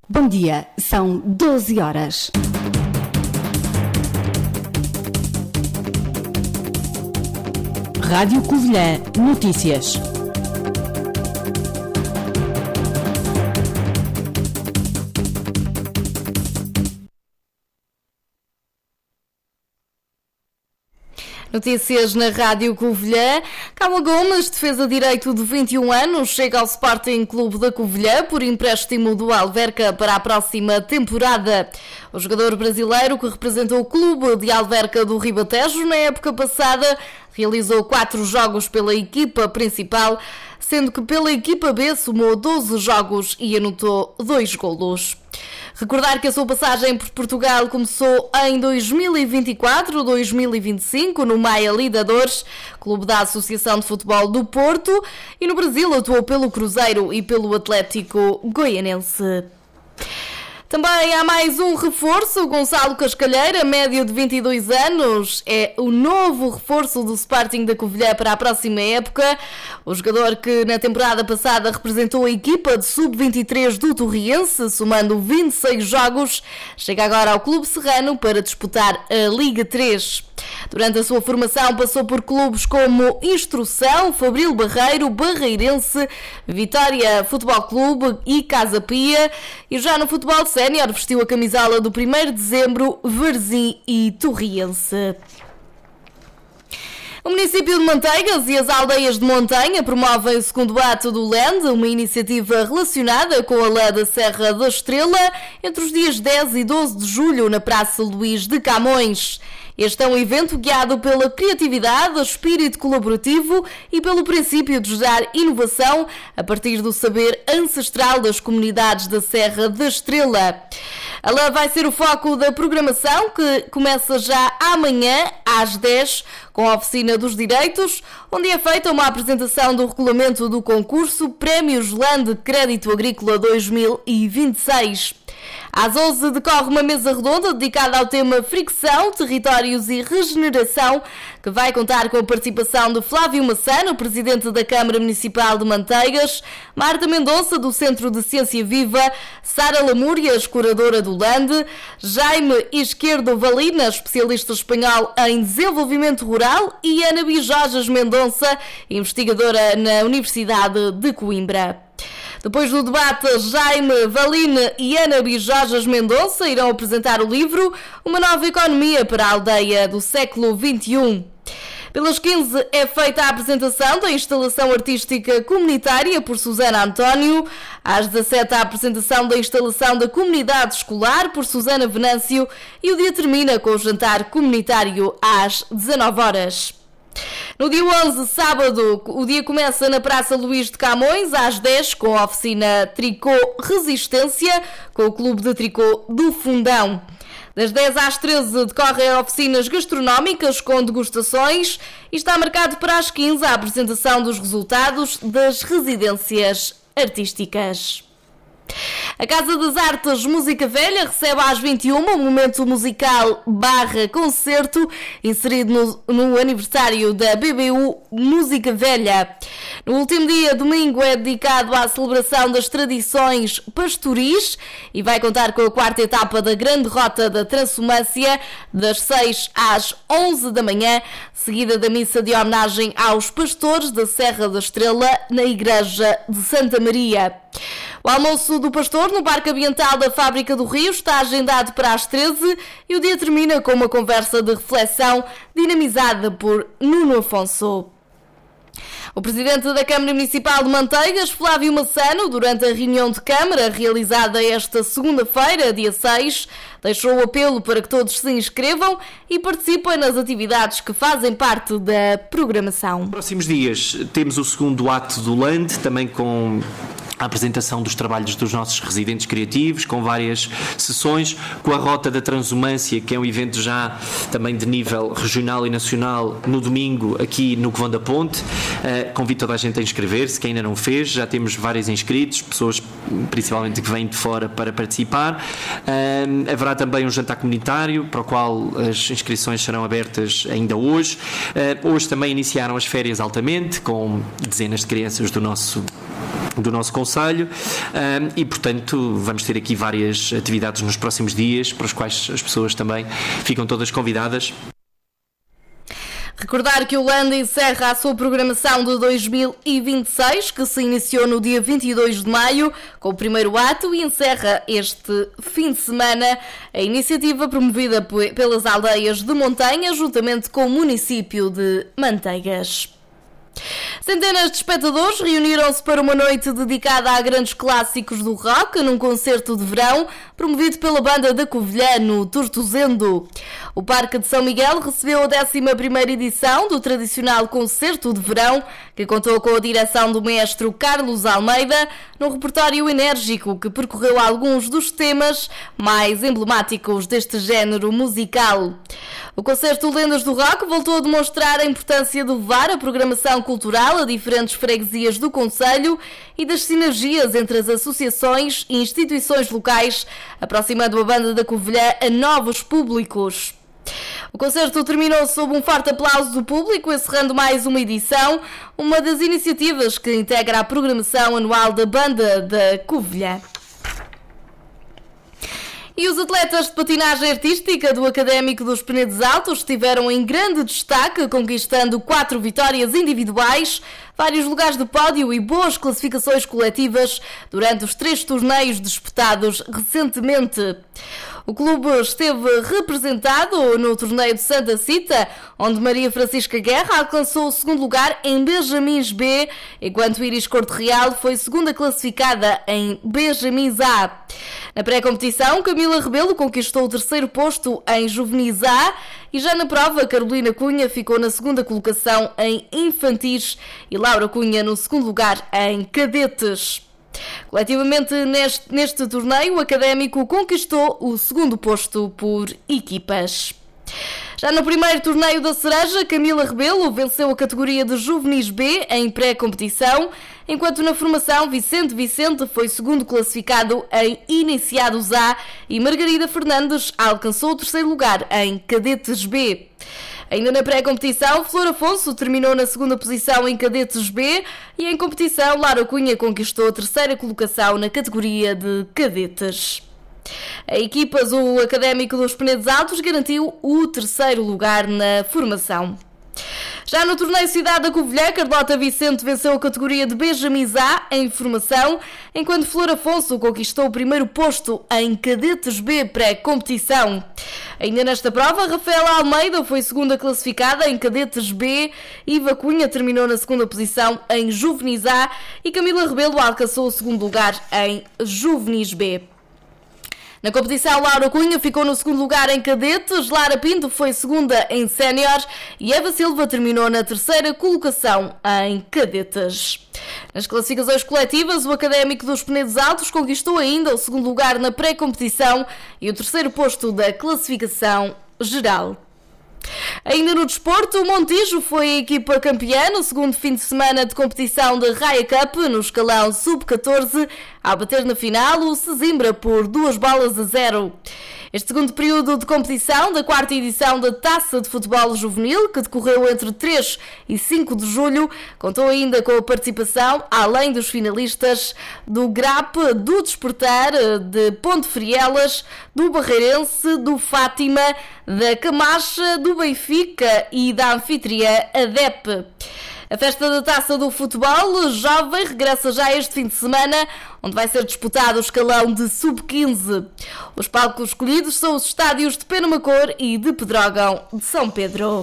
Bom dia, são 12 horas. Rádio Covilhã, notícias. Notícias na Rádio Covilhã. Carla Gomes, defesa de direito de 21 anos, chega ao Sporting Clube da Covilhã por empréstimo do Alverca para a próxima temporada. O jogador brasileiro, que representou o clube de Alverca do Ribatejo na época passada, realizou 4 jogos pela equipa principal, sendo que pela equipa B somou 12 jogos e anotou 2 golos. Recordar que a sua passagem por Portugal começou em 2024-2025 no Maia Lidadores, clube da Associação de Futebol do Porto, e no Brasil atuou pelo Cruzeiro e pelo Atlético Goianense. Também há mais um reforço. Gonçalo Cascalheira, médio de 22 anos, é o novo reforço do Sporting da Covilhã para a próxima época. O jogador que na temporada passada representou a equipa de sub-23 do Torriense, somando 26 jogos, chega agora ao Clube Serrano para disputar a Liga 3. Durante a sua formação passou por clubes como Instrução, Fabril Barreiro, Barreirense, Vitória Futebol Clube e Casa Pia, e já no futebol sénior vestiu a camisola do 1º de dezembro, Varzim e Torriense. O município de Manteigas e as aldeias de montanha promovem o segundo ato do Land, uma iniciativa relacionada com a lã da Serra da Estrela, entre os dias 10 e 12 de julho na Praça Luís de Camões. Este é um evento guiado pela criatividade, espírito colaborativo e pelo princípio de gerar inovação a partir do saber ancestral das comunidades da Serra da Estrela. Ela vai ser o foco da programação, que começa já amanhã às 10, com a Oficina dos Direitos, onde é feita uma apresentação do regulamento do concurso Prémios Land Crédito Agrícola 2026. Às 11 decorre uma mesa redonda dedicada ao tema Fricção, Territórios e Regeneração, que vai contar com a participação de Flávio Massano, presidente da Câmara Municipal de Manteigas, Marta Mendonça, do Centro de Ciência Viva, Sara Lamúrias, curadora do Lande, Jaime Izquierdo Valina, especialista espanhol em desenvolvimento rural, e Ana Bijojas Mendonça, investigadora na Universidade de Coimbra. Depois do debate, Jaime Valina e Ana Bijojas Mendonça irão apresentar o livro Uma Nova Economia para a Aldeia do Século XXI. Pelas 15 é feita a apresentação da instalação artística comunitária por Susana António. Às 17 a apresentação da instalação da comunidade escolar por Susana Venâncio, e o dia termina com o jantar comunitário às 19 horas. No dia 11, sábado, o dia começa na Praça Luís de Camões, às 10, com a oficina Tricô Resistência, com o Clube de Tricô do Fundão. Das 10 às 13 decorrem oficinas gastronómicas com degustações, e está marcado para as 15 a apresentação dos resultados das residências artísticas. A Casa das Artes Música Velha recebe às 21 um momento musical / concerto inserido no aniversário da BBU Música Velha. No último dia, domingo, é dedicado à celebração das tradições pastoris e vai contar com a 4ª etapa da Grande Rota da Transumância, das 6 às 11 da manhã, seguida da missa de homenagem aos pastores da Serra da Estrela na Igreja de Santa Maria. O almoço do pastor no Parque Ambiental da Fábrica do Rio está agendado para as 13, e o dia termina com uma conversa de reflexão dinamizada por Nuno Afonso. O presidente da Câmara Municipal de Manteigas, Flávio Massano, durante a reunião de Câmara realizada esta segunda-feira, dia 6, deixou o apelo para que todos se inscrevam e participem nas atividades que fazem parte da programação. Nos próximos dias temos o segundo ato do Land, também com a apresentação dos trabalhos dos nossos residentes criativos, com várias sessões, com a Rota da Transumância, que é um evento já também de nível regional e nacional, no domingo, aqui no Covão da Ponte. Convido toda a gente a inscrever-se, quem ainda não fez, já temos vários inscritos, pessoas principalmente que vêm de fora para participar. Haverá também um jantar comunitário, para o qual as inscrições serão abertas ainda hoje. Hoje também iniciaram as férias altamente, com dezenas de crianças do nosso do nosso concelho, e portanto vamos ter aqui várias atividades nos próximos dias, para as quais as pessoas também ficam todas convidadas. Recordar que o Land encerra a sua programação de 2026, que se iniciou no dia 22 de maio, com o primeiro ato, e encerra este fim de semana a iniciativa promovida pelas aldeias de montanha, juntamente com o município de Manteigas. Centenas de espectadores reuniram-se para uma noite dedicada a grandes clássicos do rock, num concerto de verão promovido pela banda da Covilhã no Tortozendo. O Parque de São Miguel recebeu a 11ª edição do tradicional concerto de verão, que contou com a direção do maestro Carlos Almeida, num repertório enérgico que percorreu alguns dos temas mais emblemáticos deste género musical. O concerto Lendas do Rock voltou a demonstrar a importância de levar a programação cultural a diferentes freguesias do concelho e das sinergias entre as associações e instituições locais, aproximando a banda da Covilhã a novos públicos. O concerto terminou sob um forte aplauso do público, encerrando mais uma edição, uma das iniciativas que integra a programação anual da banda da Covilhã. E os atletas de patinagem artística do Académico dos Penedos Altos estiveram em grande destaque, conquistando 4 vitórias individuais, vários lugares de pódio e boas classificações coletivas durante os 3 torneios disputados recentemente. O clube esteve representado no torneio de Santa Cita, onde Maria Francisca Guerra alcançou o 2º lugar em Benjamins B, enquanto Iris Corte Real foi 2ª classificada em Benjamins A. Na pré-competição, Camila Rebelo conquistou o 3º posto em Juvenis A e já na prova, Carolina Cunha ficou na 2ª colocação em Infantis e Laura Cunha no 2º lugar em Cadetes. Coletivamente, neste torneio, o Académico conquistou o 2º posto por equipas. Já no primeiro torneio da Cereja, Camila Rebelo venceu a categoria de Juvenis B em pré-competição, enquanto na formação Vicente foi 2º classificado em Iniciados A e Margarida Fernandes alcançou o 3º lugar em Cadetes B. Ainda na pré-competição, Flor Afonso terminou na 2ª posição em Cadetes B e em competição, Laura Cunha conquistou a 3ª colocação na categoria de Cadetes. A equipas, o Académico dos Penedos Altos garantiu o 3º lugar na formação. Já no torneio Cidade da Covilhã, Carlota Vicente venceu a categoria de Benjamins A em formação, enquanto Flor Afonso conquistou o 1º posto em Cadetes B pré-competição. Ainda nesta prova, Rafaela Almeida foi 2ª classificada em Cadetes B, Iva Cunha terminou na 2ª posição em Juvenis A e Camila Rebelo alcançou o 2º lugar em Juvenis B. Na competição, Laura Cunha ficou no 2º lugar em cadetes, Lara Pinto foi 2ª em séniores e Eva Silva terminou na 3ª colocação em cadetes. Nas classificações coletivas, o Académico dos Penedos Altos conquistou ainda o 2º lugar na pré-competição e o 3º posto da classificação geral. Ainda no desporto, o Montijo foi a equipa campeã no 2º fim de semana de competição da Raia Cup no escalão sub-14, ao bater na final o Sesimbra por 2-0. Este 2º período de competição da 4ª edição da Taça de Futebol Juvenil, que decorreu entre 3 e 5 de julho, contou ainda com a participação, além dos finalistas, do GRAP, do Despertar, de Ponte Frielas, do Barreirense, do Fátima, da Camacha, do Benfica e da anfitriã ADEP. A festa da Taça do Futebol Jovem regressa já este fim de semana, onde vai ser disputado o escalão de sub-15. Os palcos escolhidos são os estádios de Penamacor e de Pedrógão de São Pedro.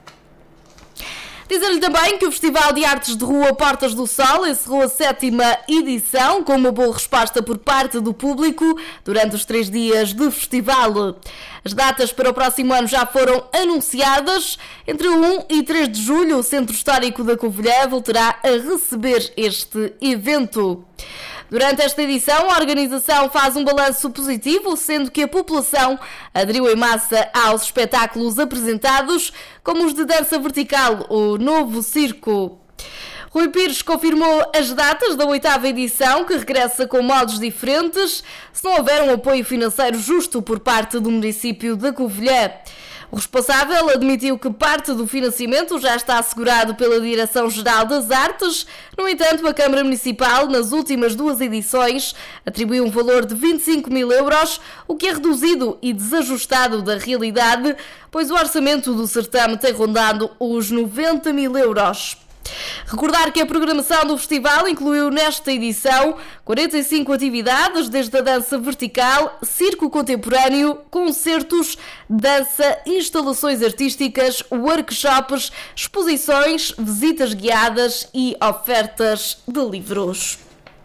Dizer-lhe também que o Festival de Artes de Rua Portas do Sol encerrou a 7ª edição com uma boa resposta por parte do público durante os 3 dias de festival. As datas para o próximo ano já foram anunciadas. Entre 1 e 3 de julho, o Centro Histórico da Covilhã voltará a receber este evento. Durante esta edição, a organização faz um balanço positivo, sendo que a população aderiu em massa aos espetáculos apresentados, como os de dança vertical, o Novo Circo. Rui Pires confirmou as datas da 8ª edição, que regressa com moldes diferentes, se não houver um apoio financeiro justo por parte do município da Covilhã. O responsável admitiu que parte do financiamento já está assegurado pela Direção-Geral das Artes. No entanto, a Câmara Municipal, nas últimas 2 edições, atribuiu um valor de 25 mil euros, o que é reduzido e desajustado da realidade, pois o orçamento do certame tem rondado os 90 mil euros. Recordar que a programação do festival incluiu nesta edição 45 atividades, desde a dança vertical, circo contemporâneo, concertos, dança, instalações artísticas, workshops, exposições, visitas guiadas e ofertas de livros.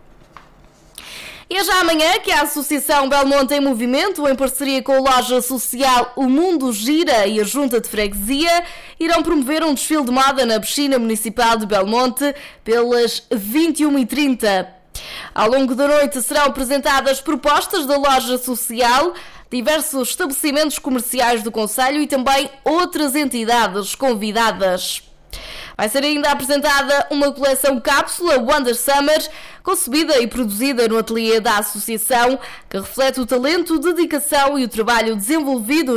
E é já amanhã que a Associação Belmonte em Movimento, em parceria com a loja social O Mundo Gira e a Junta de Freguesia, irão promover um desfile de moda na piscina municipal de Belmonte pelas 21h30. Ao longo da noite serão apresentadas propostas da loja social, diversos estabelecimentos comerciais do concelho e também outras entidades convidadas. Vai ser ainda apresentada uma coleção cápsula Wonder Summer, concebida e produzida no ateliê da associação, que reflete o talento, dedicação e o trabalho desenvolvido